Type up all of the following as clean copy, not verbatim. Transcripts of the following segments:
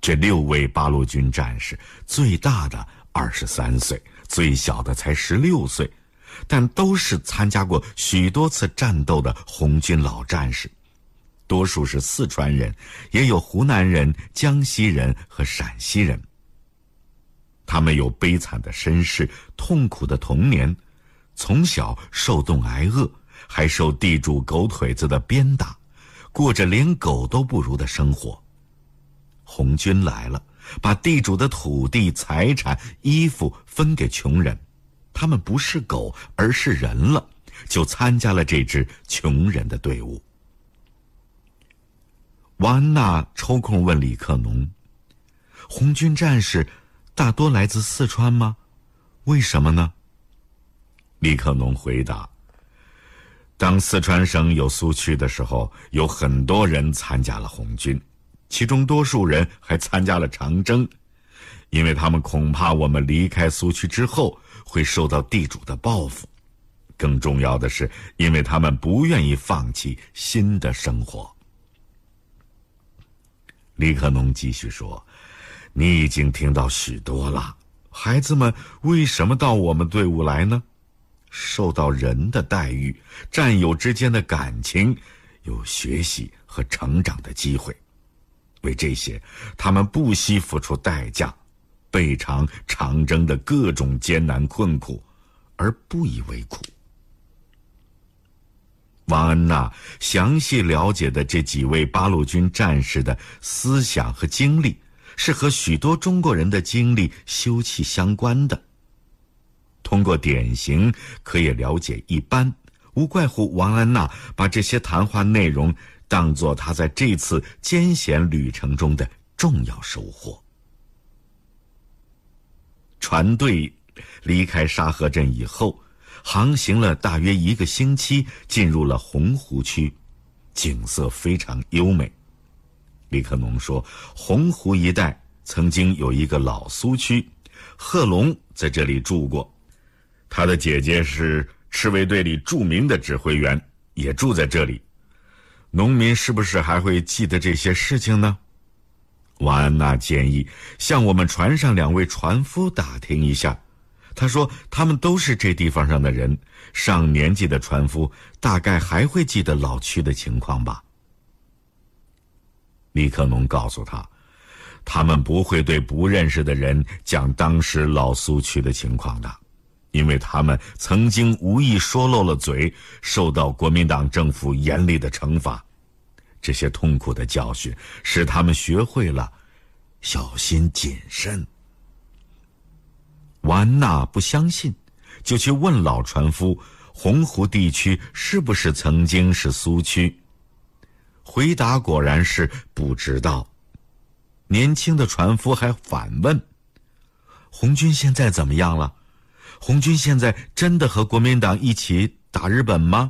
这6位八路军战士，最大的23岁，最小的才16岁，但都是参加过许多次战斗的红军老战士，多数是四川人，也有湖南人、江西人和陕西人。他们有悲惨的身世，痛苦的童年，从小受冻挨饿，还受地主狗腿子的鞭打，过着连狗都不如的生活。红军来了，把地主的土地、财产、衣服分给穷人，他们不是狗，而是人了，就参加了这支穷人的队伍。王安娜抽空问李克农：红军战士大多来自四川吗？为什么呢？李克农回答：当四川省有苏区的时候，有很多人参加了红军，其中多数人还参加了长征，因为他们恐怕我们离开苏区之后会受到地主的报复，更重要的是，因为他们不愿意放弃新的生活。李克农继续说：你已经听到许多了，孩子们为什么到我们队伍来呢？受到人的待遇，战友之间的感情，有学习和成长的机会。为这些，他们不惜付出代价，备尝长征的各种艰难困苦，而不以为苦。王安娜详细了解的这几位八路军战士的思想和经历，是和许多中国人的经历休戚相关的。通过典型可以了解一般，无怪乎王安娜把这些谈话内容当作她在这次艰险旅程中的重要收获。船队离开沙河镇以后，航行了大约1个星期，进入了洪湖区，景色非常优美。李克农说，洪湖一带曾经有一个老苏区，贺龙在这里住过，他的姐姐是赤卫队里著名的指挥员，也住在这里。农民是不是还会记得这些事情呢？王安娜建议向我们船上2位船夫打听一下，他说他们都是这地方上的人，上年纪的船夫大概还会记得老区的情况吧。李克农告诉他，他们不会对不认识的人讲当时老苏区的情况的，因为他们曾经无意说漏了嘴，受到国民党政府严厉的惩罚。这些痛苦的教训使他们学会了小心谨慎。王安娜不相信，就去问老船夫，洪湖地区是不是曾经是苏区？回答果然是不知道。年轻的船夫还反问，红军现在怎么样了？红军现在真的和国民党一起打日本吗？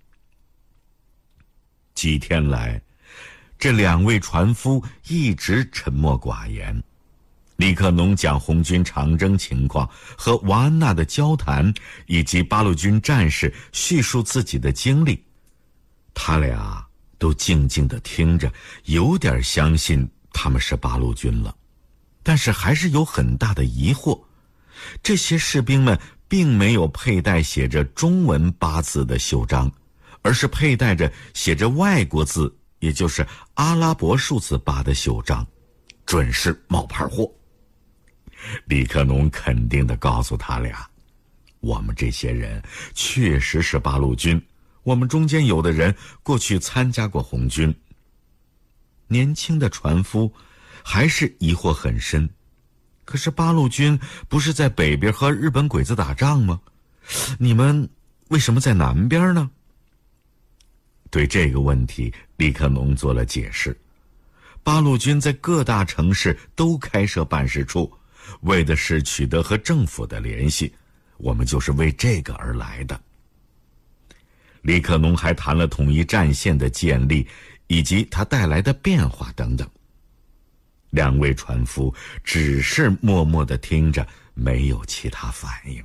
几天来，这2位船夫一直沉默寡言。李克农讲红军长征情况和王安娜的交谈，以及八路军战士叙述自己的经历，他俩都静静地听着，有点相信他们是八路军了，但是还是有很大的疑惑。这些士兵们并没有佩戴写着中文8字的袖章，而是佩戴着写着外国字，也就是阿拉伯数字8的袖章，准是冒牌货。李克农肯定地告诉他俩，我们这些人确实是八路军，我们中间有的人过去参加过红军。年轻的船夫还是疑惑很深，可是八路军不是在北边和日本鬼子打仗吗？你们为什么在南边呢？对这个问题，李克农做了解释。八路军在各大城市都开设办事处，为的是取得和政府的联系，我们就是为这个而来的。李克农还谈了统一战线的建立，以及它带来的变化等等。2位船夫只是默默地听着，没有其他反应。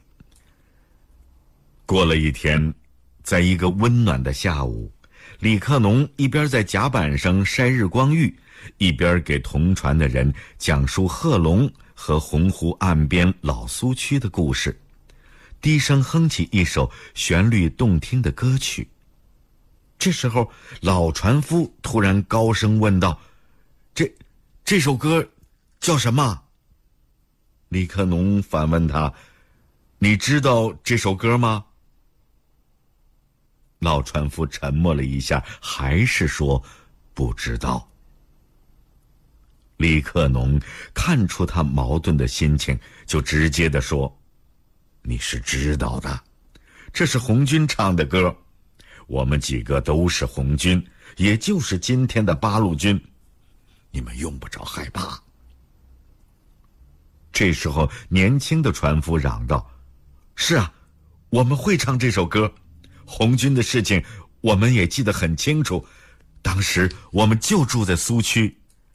过了一天，在一个温暖的下午，李克农一边在甲板上晒日光浴， 一边给同船的人讲述贺龙和洪湖岸边老苏区的故事，低声哼起一首旋律动听的歌曲。这时候，老船夫突然高声问道：“这首歌叫什么？”李克农反问他：“你知道这首歌吗？”老船夫沉默了一下，还是说不知道。李克农看出他矛盾的心情，就直接地说：“你是知道的，这是红军唱的歌，我们几个都是红军，也就是今天的八路军，你们用不着害怕。”这时候，年轻的船夫嚷道：“是啊，我们会唱这首歌，红军的事情我们也记得很清楚，当时我们就住在苏区。”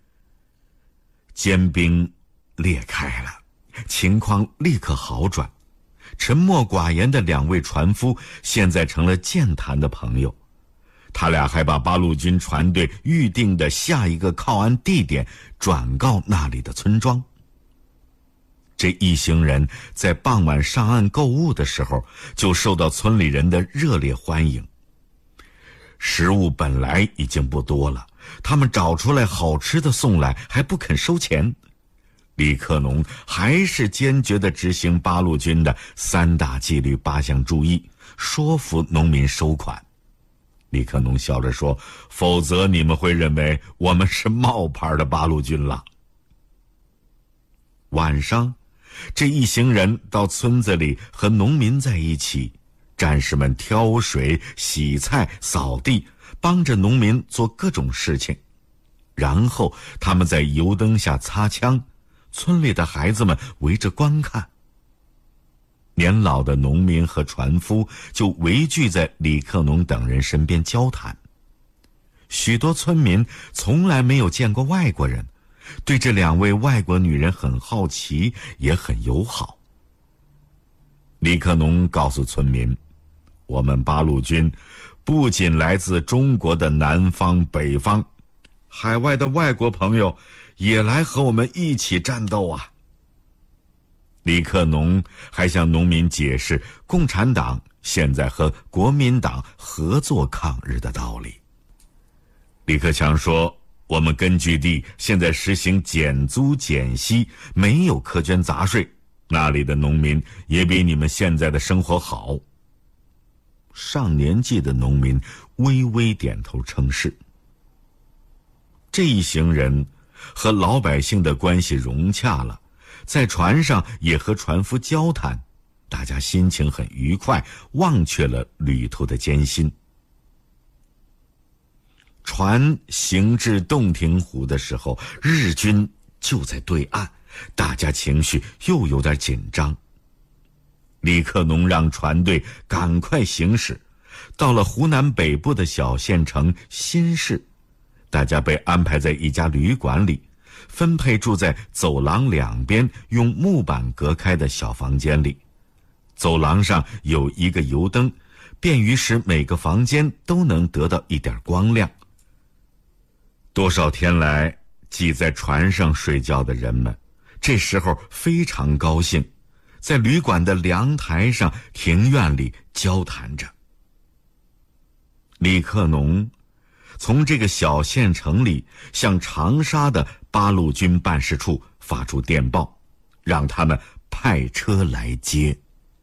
坚冰裂开了，情况立刻好转。沉默寡言的两位船夫现在成了健谈的朋友，他俩还把八路军船队预定的下一个靠岸地点转告那里的村庄。这一行人在傍晚上岸购物的时候，就受到村里人的热烈欢迎。食物本来已经不多了，他们找出来好吃的送来，还不肯收钱。李克农还是坚决地执行八路军的3大纪律8项注意，说服农民收款。李克农笑着说：“否则你们会认为我们是冒牌的八路军了。”晚上，这一行人到村子里和农民在一起，战士们挑水、洗菜、扫地，帮着农民做各种事情。然后他们在油灯下擦枪，村里的孩子们围着观看。年老的农民和船夫就围聚在李克农等人身边交谈。许多村民从来没有见过外国人，对这2位外国女人很好奇，也很友好。李克农告诉村民：“我们八路军不仅来自中国的南方、北方，海外的外国朋友也来和我们一起战斗啊！”李克农还向农民解释共产党现在和国民党合作抗日的道理。李克强说：“我们根据地现在实行减租减息，没有苛捐杂税，那里的农民也比你们现在的生活好。”上年纪的农民微微点头称是。这一行人和老百姓的关系融洽了，在船上也和船夫交谈，大家心情很愉快，忘却了旅途的艰辛。船行至洞庭湖的时候，日军就在对岸，大家情绪又有点紧张。李克农让船队赶快行驶，到了湖南北部的小县城新市，大家被安排在一家旅馆里，分配住在走廊两边用木板隔开的小房间里。走廊上有一个油灯，便于使每个房间都能得到一点光亮。多少天来挤在船上睡觉的人们，这时候非常高兴，在旅馆的凉台上、庭院里交谈着。李克农从这个小县城里向长沙的八路军办事处发出电报，让他们派车来接。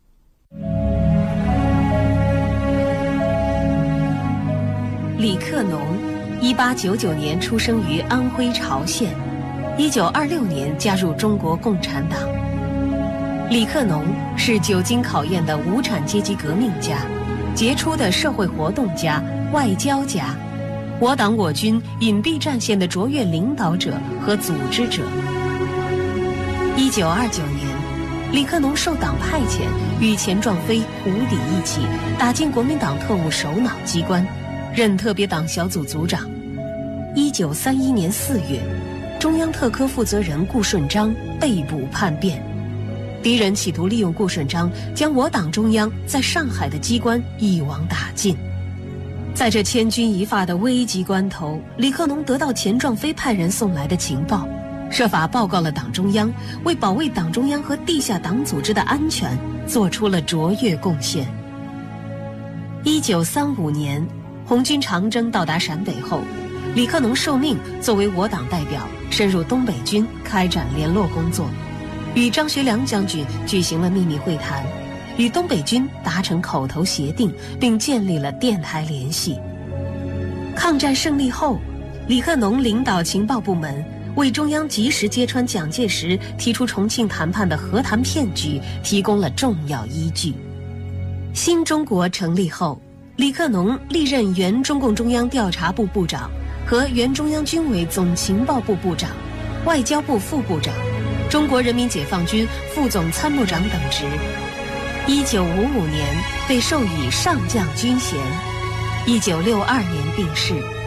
李克农1899年出生于安徽巢县，1926年加入中国共产党。李克农是久经考验的无产阶级革命家，杰出的社会活动家、外交家，我党我军隐蔽战线的卓越领导者和组织者。1929年，李克农受党派遣，与钱壮飞、胡底一起打进国民党特务首脑机关，任特别党小组组长。1931年4月，中央特科负责人顾顺章被捕叛变，敌人企图利用顾顺章将我党中央在上海的机关一网打尽。 在这千钧一发的危急关头，李克农得到钱壮飞派人送来的情报，设法报告了党中央，为保卫党中央和地下党组织的安全做出了卓越贡献。1935年，红军长征到达陕北后，李克农受命作为我党代表深入东北军开展联络工作，与张学良将军举行了秘密会谈，与东北军达成口头协定，并建立了电台联系。抗战胜利后，李克农领导情报部门为中央及时揭穿蒋介石提出重庆谈判的和谈骗局提供了重要依据。新中国成立后，李克农历任原中共中央调查部部长和原中央军委总情报部部长、外交部副部长、中国人民解放军副总参谋长等职。1955年被授予上将军衔，1962年病逝。